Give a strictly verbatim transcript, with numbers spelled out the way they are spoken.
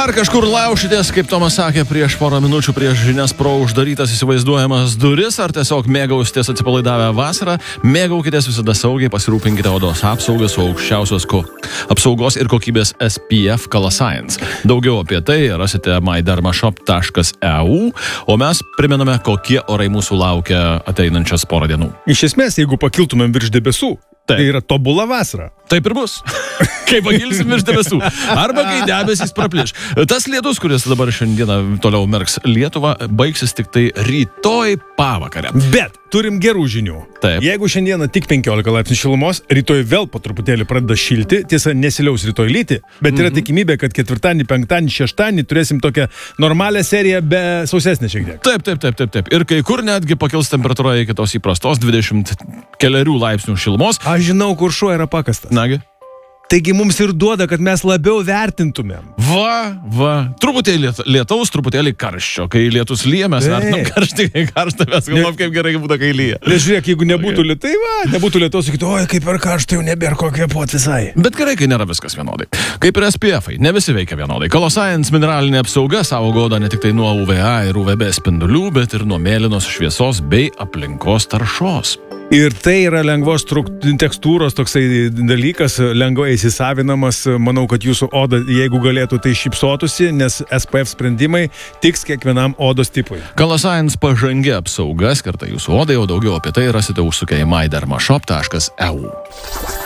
Ar kažkur laušitės, kaip Tomas sakė prieš porą minučių prieš žinias, pro uždarytas įsivaizduojamas duris, ar tiesiog mėgausitės atsipalaidavę vasarą, mėgaukitės visada saugiai, pasirūpinkite odos apsaugą su aukščiausios ko... apsaugos ir kokybės S P F Coloscience. Daugiau apie tai rasite my dermashop taškas e u, o mes primename, kokie orai mūsų laukia ateinančias porą dienų. Iš esmės, jeigu pakiltumėm virš debesų, Taip. tai yra tobula vasara. Taip ir bus. Kai pakilsim virš debesų. Arba kai debesys prapliš. Tas lietus, kuris dabar šiandieną toliau merks Lietuvą, baigsis tik tai rytoj pavakarę. Bet turim gerų žinių. Taip. Jeigu šiandieną tik penkiolika laipsnių šilumos, rytoj vėl po truputėlį pradeda šilti, tiesa nesiliaus rytoj lyti, bet yra mm-hmm. tikimybė, kad ketvirtadienį, penktadienį, šeštadienį turėsim tokią normalią seriją be sausesnė šiek tiek. Taip, taip, taip, taip, taip. Ir kai kur netgi pakils temperatūra iki tos įprastos dvidešimt keliarių laipsnių šilumos. Aš žinau, kur šuo yra pakastas. Nagi. Taigi mums ir duoda, kad mes labiau vertintumėm. Va, va. Truputėlį lietaus, truputėlį karščio. Kai lietus lyja, mes vertinam karštį, kai karštą, mes galvom, kaip gerai būtų, kai lyja. Nes žiūrėk, jeigu nebūtų lietai, va, nebūtų lietaus, sakytų, oi, kaip per karštą, jau nebėra ko kvėpuot visai. Bet gerai, kai nėra viskas vienodai. Kaip ir S P F-ai, ne visi veikia vienodai. Coloscience mineralinė apsauga saugo odą ne tik tai nuo U V A ir U V B spindulių, bet ir nuo mėlynos šviesos bei aplinkos taršos. Ir tai yra lengvos tekstūros toksai dalykas, lengvai įsisavinamas. Manau, kad jūsų oda, jeigu galėtų, tai šypsotųsi, nes S P F sprendimai tiks kiekvienam odos tipui. Coloscience pažangi apsauga skirta jūsų odai, o daugiau apie tai rasite užsukę į my dermashop taškas e u.